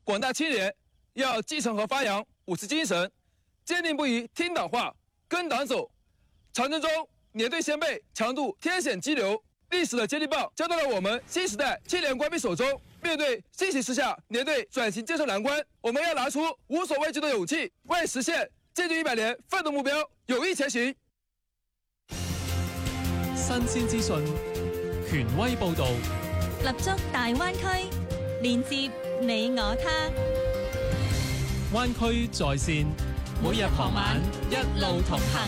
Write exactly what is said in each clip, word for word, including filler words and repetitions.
廣大青年要繼承和發揚五四精神，堅定不移聽黨話、跟黨走。長征中，年隊先輩強渡天險激流，歷史的接力棒交到了我們新時代青年官兵手中。面對新形勢下年隊轉型建設難關，我們要拿出無所畏懼的勇氣，為實現建軍一百年奮鬥目標，勇毅前行。 新鮮資訊，權威報導， 立足大灣區，連接你我他。 灣區在線，每日傍晚一路同行。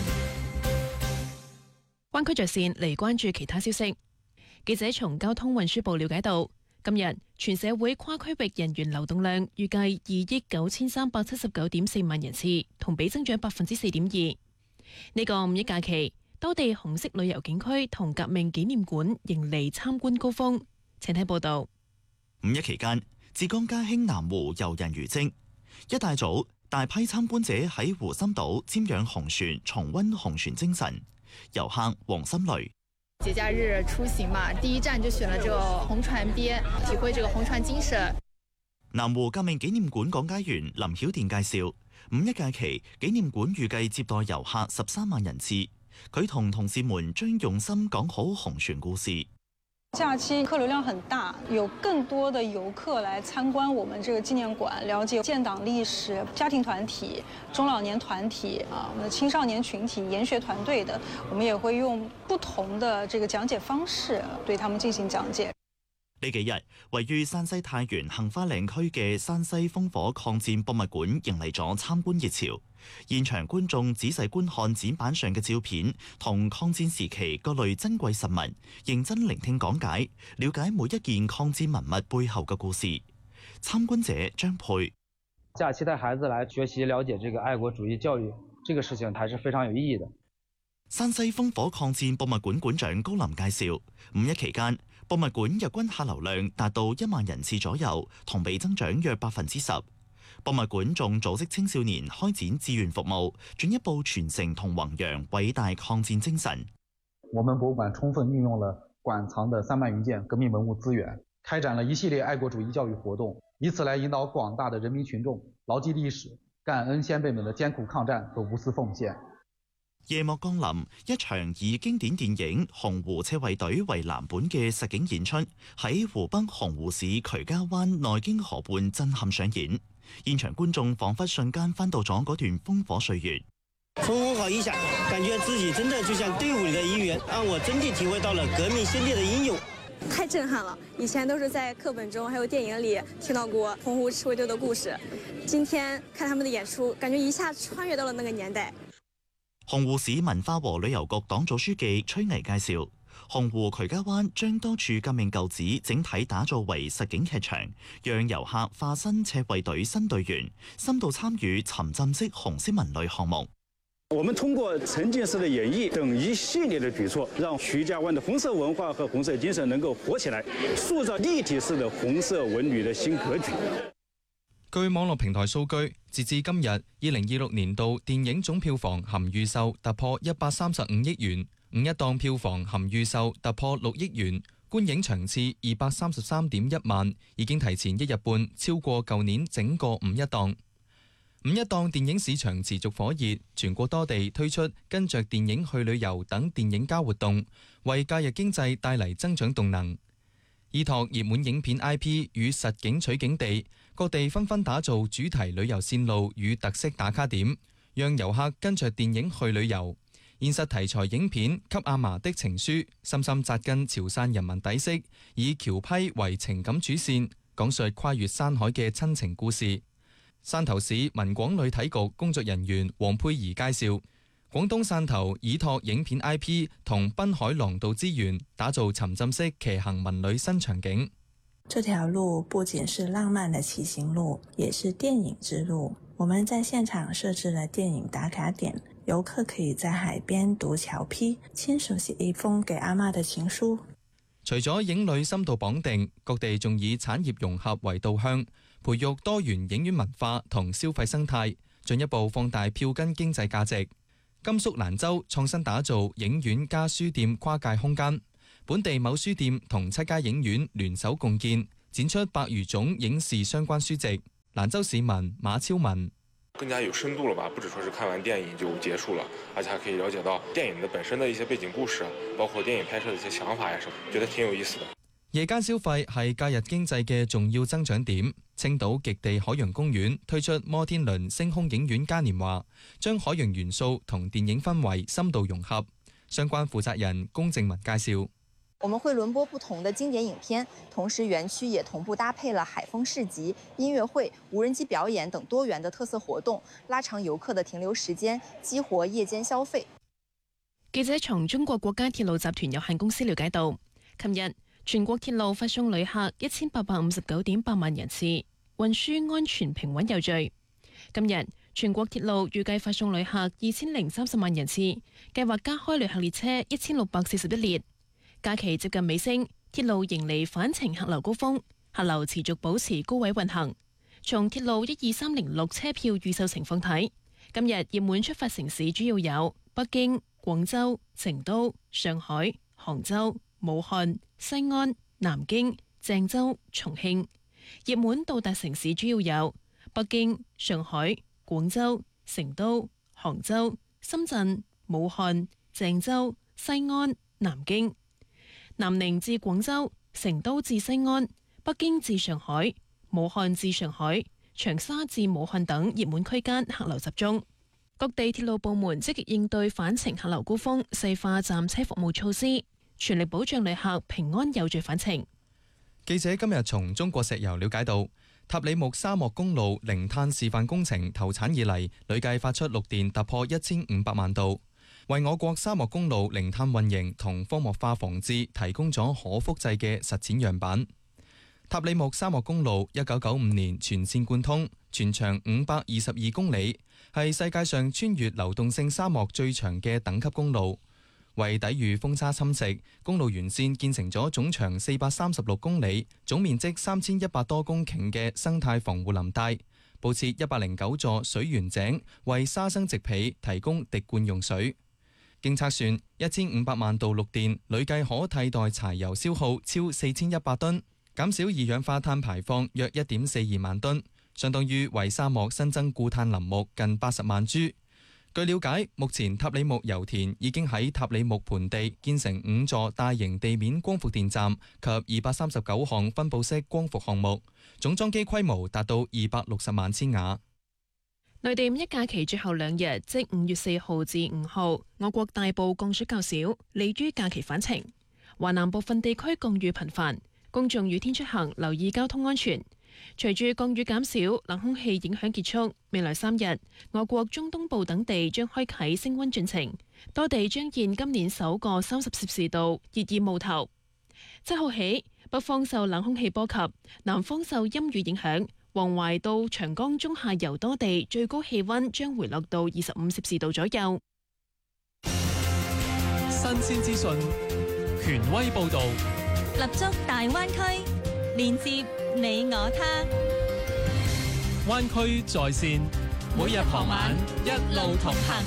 灣區在線嚟關注其他消息。記者從交通運輸部了解到，今日全社會跨區域人員流動量預計二億九千三百七十九點四萬人次，同比增長百分之四點二。呢個五一假期，多地紅色旅遊景區同革命紀念館迎嚟參觀高峰。請睇報道。 五一期間，浙江嘉興南湖遊人如織，一大早大批參觀者喺湖心島瞻仰紅船，重溫紅船精神。遊客黃心雷。 節假日出行嘛，第一站就選了這個紅船邊，體會這個紅船精神。 南湖革命紀念館講解員林曉電介紹，五一假期紀念館預計接待遊客十三萬人次。佢同同事們將用心講好紅船故事。 假期客流量很大，有更多的遊客來參觀我們這個紀念館，了解建黨歷史。家庭團體、中老年團體啊，我們的青少年群體、研學團隊的，我們也會用不同的這個講解方式對他們進行講解。 呢幾日，位於山西太原杏花嶺區嘅山西烽火抗戰博物館迎嚟咗參觀熱潮。現場觀眾仔細觀看展板上嘅照片同抗戰時期各類珍貴實物，認真聆聽講解，了解每一件抗戰文物背後嘅故事。參觀者張佩： 假期帶孩子來學習了解這個愛國主義教育，這個事情還是非常有意義的。 山西烽火抗戰博物館館長高林介紹，五一期間博物館日均客流量達到一萬人次左右，同比增長約百分之十。博物館仲組織青少年開展志願服務，進一步傳承同弘揚偉大抗戰精神。 我們博物館充分運用了館藏的三萬餘件革命文物資源，開展了一系列愛國主義教育活動，以此來引導廣大的人民群眾牢記歷史，感恩先輩們的艱苦抗戰和無私奉獻。 夜幕降臨，一場以經典電影《洪湖赤衛隊》為藍本嘅實景演出喺湖北洪湖市渠家灣內經河畔震撼上演。現場觀眾仿佛瞬間翻到咗嗰段烽火歲月。 風火一下，感覺自己真的就像隊伍裏的一員，讓我真的體會到了革命先烈的英勇。 太震撼了！以前都是在課本中還有電影裡聽到過洪湖赤衛隊的故事，今天看他們的演出，感覺一下穿越到了那個年代。 洪湖市文化和旅遊局黨組書記崔巍介紹，洪湖渠家灣將多處革命舊址整體打造為實景劇場，讓遊客化身赤衛隊新隊員，深度參與沉浸式紅色文旅項目。 我們通過沉浸式的演繹等一系列的舉措，讓渠家灣的紅色文化和紅色精神能夠活起來，塑造立體式的紅色文旅的新格局。 據網絡平台數據，截至今日，二零二六年度電影總票房含預售突破一百三十五億元，五一檔票房含預售突破六億元，觀影場次二百三十三點一萬，已經提前一日半超過舊年整個五一檔。五一檔電影市場持續火熱，全國多地推出跟着電影去旅遊等電影加活動，為假日經濟帶嚟增長動能。依託熱門影片 I P 與實景取景地，各地紛紛打造主題旅遊線路與特色打卡點，讓遊客跟着電影去旅遊。現實題材影片《給阿嫲的情書》深深扎根潮汕人民底色，以橋批為情感主線，講述跨越山海嘅親情故事。汕頭市文廣旅體局工作人員黃佩儀介紹，廣東汕頭依託影片 I P 同濱海廊道資源，打造沉浸式騎行文旅新場景。 這條路不僅是浪漫的騎行路，也是電影之路。我們在現場設置了電影打卡點，遊客可以在海邊讀橋批，親手寫一封給阿嬷的情書。 除咗影旅深度綁定，各地仲以產業融合為導向，培育多元影院文化同消費生態，進一步放大票根經濟價值。甘肅蘭州創新打造影院加書店跨界空間，本地某書店同七家影院聯手共建，展出百餘種影視相關書籍。 蘭州市民馬超文。 更加有深度了吧，不只說是看完電影就結束了，而且還可以了解到電影的本身的一些背景故事，包括電影拍攝的一些想法呀什麼，覺得挺有意思的。 夜間消費係假日經濟嘅重要增長點。青島極地海洋公園推出摩天輪星空影院嘉年華，將海洋元素同電影氛圍深度融合。相關負責人龔正文介紹。 我們會輪播不同的經典影片，同時園區也同步搭配了海風市集、音樂會、無人機表演等多元的特色活動，拉長遊客的停留時間，激活夜間消費。 記者從中國國家鐵路集團有限公司了解到，琴日全國鐵路發送旅客一千八百五十九點八萬人次，運輸安全平穩有序。今日全國鐵路預計發送旅客二千零三十萬人次，計劃加開旅客列車一千六百四十一列。假期接近尾聲，鐵路迎嚟返程客流高峰，客流持續保持高位運行。從鐵路一二三零六車票預售情況睇，今日熱門出發城市主要有北京、廣州、成都、上海、杭州、武漢、西安、南京、鄭州、重慶。熱門到達城市主要有北京、上海、廣州、成都、杭州、深圳、武漢、鄭州、西安、南京。南寧至廣州、成都至西安、北京至上海、武漢至上海、長沙至武漢等熱門區間客流集中。各地鐵路部門積極應對返程客流高峰，細化站車服務措施，全力保障旅客平安有序返程。 記者今日從中國石油了解到，塔里木沙漠公路零碳示範工程投產以嚟，累計發出綠電突破一千五百萬度，為我國沙漠公路零碳運營同荒漠化防治提供咗可複製嘅實踐樣板。塔里木沙漠公路一九九五年全線貫通，全長五百二十二公里，係世界上穿越流動性沙漠最長嘅等級公路。為抵禦風沙侵蝕，公路沿線建成咗總長四百三十六公里、總面積三千一百多公頃嘅生態防護林帶，佈設一百零九座水源井，為沙生植被提供滴灌用水。經測算，一千五百萬度綠電累計可替代柴油消耗超四千一百噸，減少二氧化碳排放約一點四二萬噸，相當於為沙漠新增固碳林木近八十萬株。據了解，目前塔里木油田已經喺塔里木盆地建成五座大型地面光伏電站及二百三十九項分布式光伏項目，總裝機規模達到二百六十萬千瓦。 內地五一假期最後兩日，即五月四號至五號，我國大部降水較少，利於假期返程。華南部分地區降雨頻繁，公眾雨天出行留意交通安全。隨住降雨減少，冷空氣影響結束，未來三日，我國中東部等地將開啟升溫進程，多地將現今年首個三十攝氏度熱議冒頭。七號起，北方受冷空氣波及，南方受陰雨影響。黃淮到長江中下游多地最高氣溫將回落到二十五攝氏度左右。 新鮮資訊，權威報導， 立足大灣區，連接你我他。 灣區在線，每日傍晚一路同行。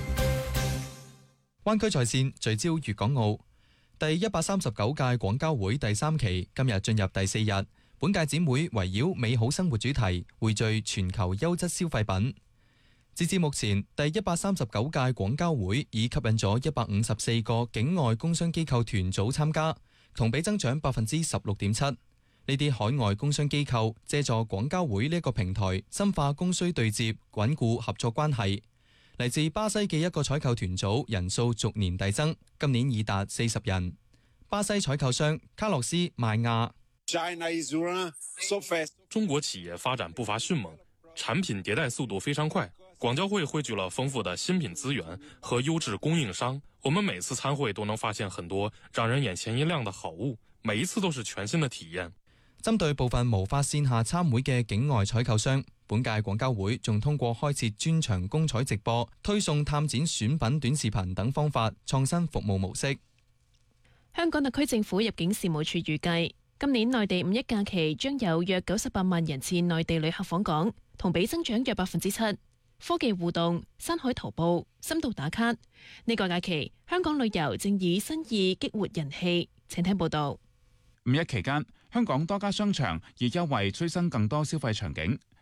灣區在線聚焦粵港澳，第一百三十九屆廣交會第三期今日進入第四日。本屆展會圍繞美好生活主題，匯聚全球優質消費品。截至目前，第一百三十九屆廣交會已吸引咗一百五十四個境外工商機構團組參加，同比增長百分之十六點七。呢啲海外工商機構借助廣交會呢一個平台，深化供需對接，穩固合作關係。嚟自巴西嘅一個採購團組人數逐年遞增，今年已達四十人。巴西採購商卡洛斯邁亞。 中國企業發展步伐迅猛，產品迭代速度非常快。廣交會匯聚了豐富的新品資源和優質供應商，我們每次參會都能發現很多讓人眼前一亮的好物，每一次都是全新的體驗。 針對部分無法線下參會嘅境外採購商，本屆廣交會仲通過開設專場公採直播、推送探展選品短視頻等方法創新服務模式。 香港特區政府入境事務處預計，今年內地五一假期將有約九十八萬人次內地旅客訪港，同比增長約百分之七。科技互動、山海徒步、深度打卡，呢個假期香港旅遊正以新意激活人氣。請聽報道。 五一期間，香港多家商場以優惠催生更多消費場景。